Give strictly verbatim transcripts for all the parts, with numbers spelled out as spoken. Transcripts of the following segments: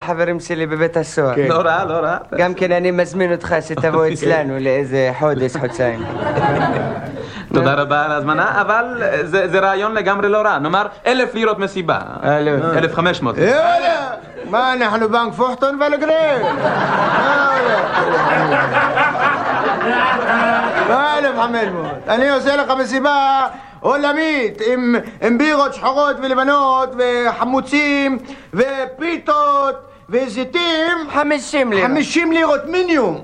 חברים שלי בבית הסוהר. לא רע, לא רע. גם כן אני מזמין אותך שתבוא אצלנו לאיזה חודש, חודשיים. תודה רבה על ההזמנה, אבל זה רעיון לגמרי לא רע. נאמר, אלף לירות מסיבה. אלף חמש מאות. יאללה! מה, אנחנו בנק פוחטון ולגרב? מה אלף חמש מאות? אני עושה לך מסיבה עולמית עם בירות שחורות ולבנות וחמוצים ופיתות וזיתים. חמישים לירות. חמישים לירות מינימום.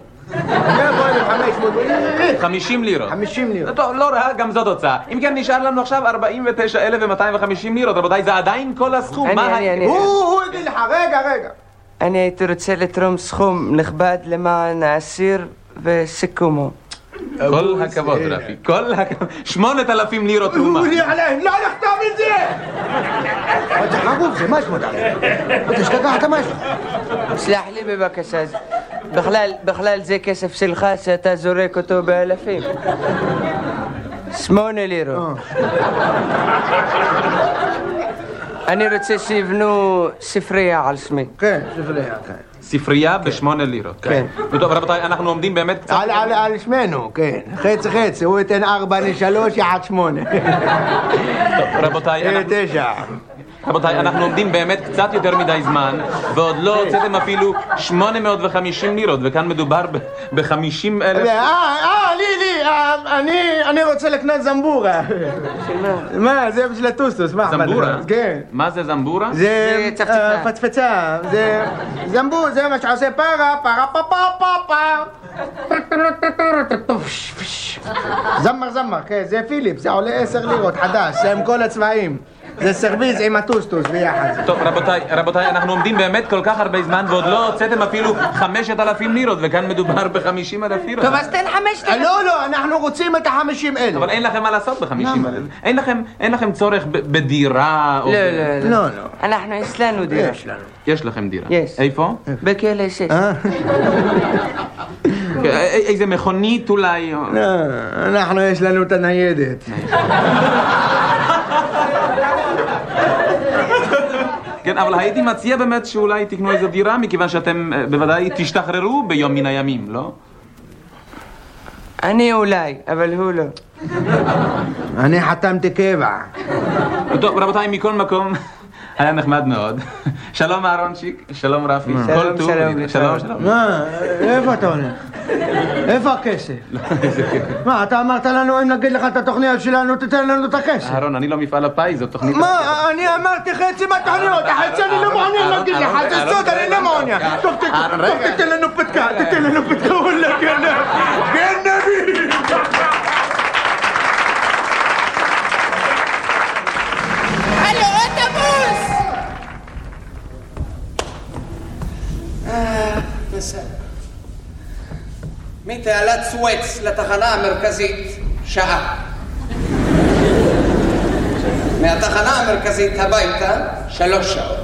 חמישים לירות. חמישים לירות. טוב, לא רע, גם זאת הוצאה. אם כן, נשאר לנו עכשיו ארבעים ותשעה אלף ומאתיים וחמישים לירות. רבותיי, זה עדיין כל הסכום. אני, אני, אני. הוא, הוא יגיד לך, רגע, רגע. אני הייתי רוצה לתרום סכום נכבד למען האסיר וסיכומו. כל הכבוד, רפי. כל הכבוד. שמונת אלפים לירות תרומה. הוא עליהם, לא לכתוב את זה! אתה חרוב, זה משהו עליהם. אתה השתגעת משהו. סלח לי בבקשה. בכלל, בכלל זה כסף שלך שאתה זורק אותו באלפים. שמונה לירות. אני רוצה שיבנו ספרייה על שמי. כן, ספרייה, כן. ספרייה בשמונה לירות. כן. טוב, רבותיי, אנחנו עומדים באמת קצת... על, על, על שמנו, כן. חצי חצי, הוא ייתן ארבע לשלוש, יחד שמונה. טוב, רבותיי, אנחנו... תשע. רבותיי, אנחנו עומדים באמת קצת יותר מדי זמן, ועוד לא הוצאתם אפילו שמונה מאות וחמישים לירות, וכאן מדובר ב-חמישים אלף... אה, אה, לי, לי, אני, אני רוצה לקנות זמבורה. מה, זה בשביל הטוסטוס, מה? זמבורה? כן. מה זה זמבורה? זה פצפצה, זה זמבור, זה מה שעושה פרה, פרה, פה, פה, פה, פה. זמר, זמר, כן, זה פיליפ, זה עולה עשר לירות, חדש, זה עם כל הצבעים. זה סרוויז עם הטוסטוס ביחד. טוב, רבותיי, רבותיי, אנחנו עומדים באמת כל כך הרבה זמן ועוד לא הוצאתם אפילו חמשת אלפים לירות, וכאן מדובר בחמישים אלף לירות. טוב, אז תן חמשת אלף. לא, לא, אנחנו רוצים את החמישים אלף. אבל אין לכם מה לעשות בחמישים אלף. אין לכם, אין לכם צורך בדירה או... לא, לא, לא, לא. אנחנו, יש לנו דירה. יש לנו. יש לכם דירה. יש. איפה? בכלא שש. איזה מכונית אולי? לא, אנחנו יש לנו את הניידת. כן, אבל הייתי מציע באמת שאולי תקנו איזו דירה, מכיוון שאתם בוודאי תשתחררו ביום מן הימים, לא? אני אולי, אבל הוא לא. אני חתמתי קבע. טוב, רבותיי, מכל מקום, היה נחמד מאוד. שלום אהרונצ'יק, שלום רפי. שלום, שלום. שלום, שלום. מה? איפה אתה הולך? איפה הכסף? מה, אתה אמרת לנו אם נגיד לך את התוכניות שלנו, תתן לנו את הכסף. אהרון, אני לא מפעל הפיס, זו תוכנית... מה? אני אמרתי חצי מהתוכניות, החצי אני לא מעוניין להגיד לך, זה סוד, אני לא מעוניין. טוב, תתן לנו פתקה, תתן לנו פתקה, וואלה, גנב, גנבי! הלו, אוטובוס! אה, בסדר. מתעלת סואץ לתחנה המרכזית, שעה. מהתחנה המרכזית הביתה, שלוש שעות.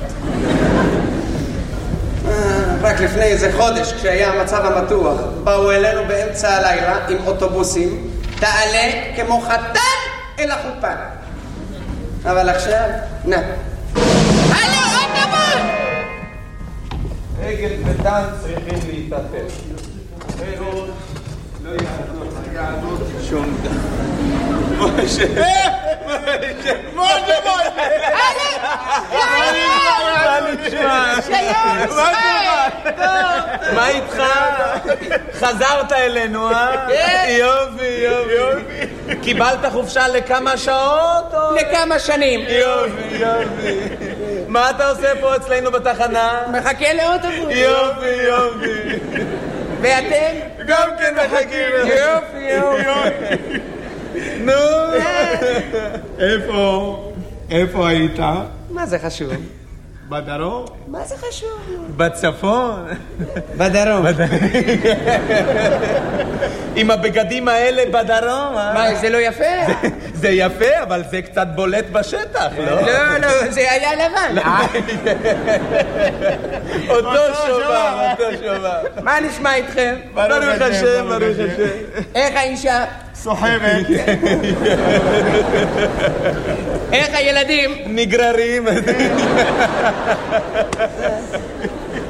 רק לפני איזה חודש, כשהיה המצב המתוח, באו אלינו באמצע הלילה עם אוטובוסים, תעלה כמו חתן אל החופה. אבל עכשיו, נה. הלו, אוטובוס! רגל ודן צריכים להתאפס. לא יעדות שום דבר. משה! משה! משה! מה איתך? חזרת אלינו, אה? יופי, יופי. קיבלת חופשה לכמה שעות? לכמה שנים. יופי, יופי. מה אתה עושה פה אצלנו בתחנה? מחכה לאוטובוס. יופי, יופי. ואתם? גם כן מחכים. יופי, יופי. נו. איפה? איפה היית? מה זה חשוב? בדרום? מה זה חשוב? בצפון? בדרום. עם הבגדים האלה בדרום, אה? מה, זה לא יפה? זה יפה, אבל זה קצת בולט בשטח, לא? לא, לא, זה היה לבן. אותו שובב, אותו שובב. מה נשמע איתכם? ברוך השם, ברוך השם. איך האישה? סוחרת. איך הילדים? נגררים.